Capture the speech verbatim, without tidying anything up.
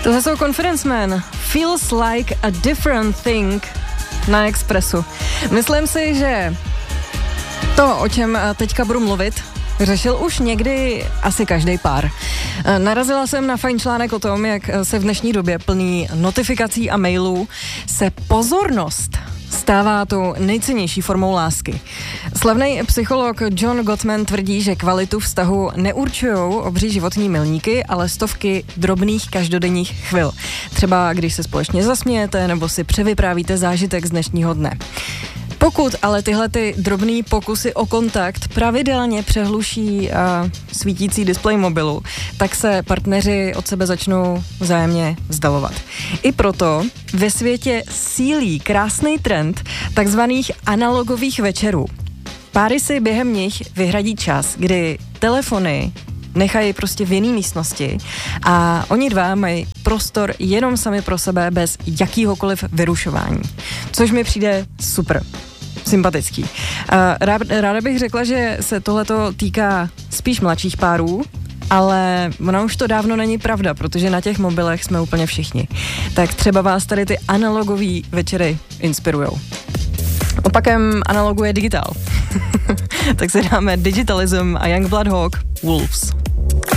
Tohle jsou Confidence Man. Feels like a different thing na Expressu. Myslím si, že to, o čem teďka budu mluvit, řešil už někdy asi každý pár. Narazila jsem na fajn článek o tom, jak se v dnešní době plný notifikací a mailů se pozornost stává tou nejcennější formou lásky. Slavný psycholog John Gottman tvrdí, že kvalitu vztahu neurčujou obří životní milníky, ale stovky drobných každodenních chvil. Třeba když se společně zasmějete nebo si převyprávíte zážitek z dnešního dne. Pokud ale tyhle ty drobný pokusy o kontakt pravidelně přehluší a svítící displej mobilu, tak se partneři od sebe začnou vzájemně vzdalovat. I proto ve světě sílí krásný trend takzvaných analogových večerů. Páry si během nich vyhradí čas, kdy telefony nechají prostě v jiné místnosti a oni dva mají prostor jenom sami pro sebe bez jakýhokoliv vyrušování. Což mi přijde super. Sympatický. Ráda bych řekla, že se tohleto týká spíš mladších párů, ale ona už to dávno není pravda, protože na těch mobilech jsme úplně všichni. Tak třeba vás tady ty analogový večery inspirujou. Opakem analogu je digitál. Tak se dáme Digitalism a Youngblood Hawk Wolves.